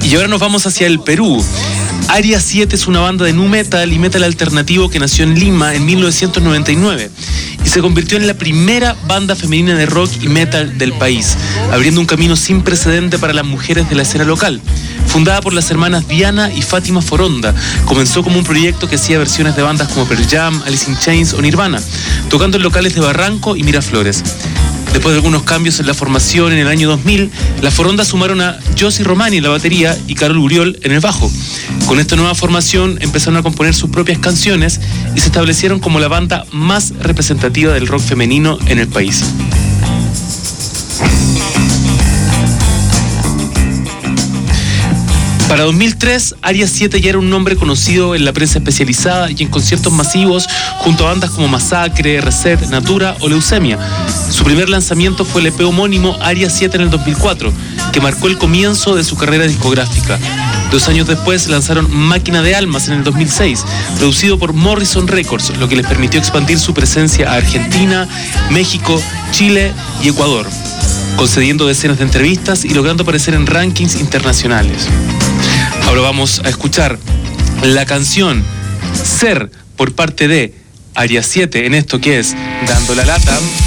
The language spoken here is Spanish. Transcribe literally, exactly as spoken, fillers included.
Y ahora nos vamos hacia el Perú. Área siete es una banda de nu metal y metal alternativo que nació en Lima en mil novecientos noventa y nueve y se convirtió en la primera banda femenina de rock y metal del país, abriendo un camino sin precedente para las mujeres de la escena local. Fundada por las hermanas Diana y Fátima Foronda, comenzó como un proyecto que hacía versiones de bandas como Pearl Jam, Alice in Chains o Nirvana, tocando en locales de Barranco y Miraflores. Después de algunos cambios en la formación en el año dos mil, las Forondas sumaron a Josie Romani en la batería y Carol Uriol en el bajo. Con esta nueva formación empezaron a componer sus propias canciones y se establecieron como la banda más representativa del rock femenino en el país. Para dos mil tres, Área siete ya era un nombre conocido en la prensa especializada y en conciertos masivos junto a bandas como Masacre, Reset, Natura o Leucemia. Su primer lanzamiento fue el E P homónimo Área siete en el dos mil cuatro, que marcó el comienzo de su carrera discográfica. Dos años después lanzaron Máquina de Almas en el dos mil seis, producido por Morrison Records, lo que les permitió expandir su presencia a Argentina, México, Chile y Ecuador, concediendo decenas de entrevistas y logrando aparecer en rankings internacionales. Ahora vamos a escuchar la canción Ser por parte de Área siete en esto que es Dando la Lata.